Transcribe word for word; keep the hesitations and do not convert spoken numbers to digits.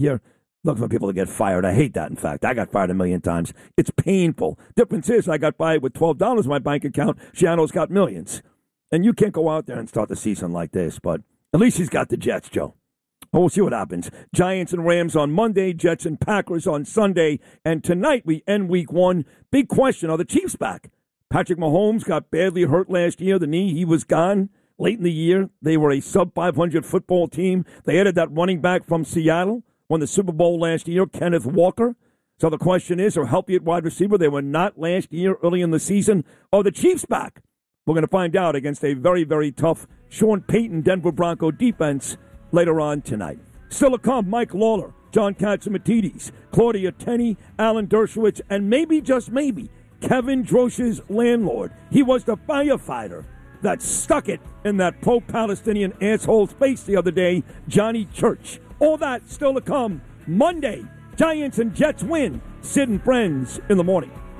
You're looking for people to get fired. I hate that, in fact. I got fired a million times. It's painful. Difference is I got fired with twelve dollars in my bank account. Shiano's got millions. And you can't go out there and start the season like this, but at least he's got the Jets, Joe. We'll see what happens. Giants and Rams on Monday, Jets and Packers on Sunday, and tonight we end week one. Big question, are the Chiefs back? Patrick Mahomes got badly hurt last year, the knee, he was gone late in the year. They were a sub five hundred football team. They added that running back from Seattle, won the Super Bowl last year, Kenneth Walker. So the question is, are healthy at wide receiver? They were not last year, early in the season. Are the Chiefs back? We're going to find out against a very, very tough Sean Payton Denver Bronco defense later on tonight. Still to come, Mike Lawler, John Catsimatidis, Claudia Tenney, Alan Dershowitz, and maybe, just maybe, Kevin Drosch's landlord. He was the firefighter that stuck it in that pro-Palestinian asshole's face the other day, Johnny Church. All that still to come Monday. Giants and Jets win. Sid and Friends in the morning.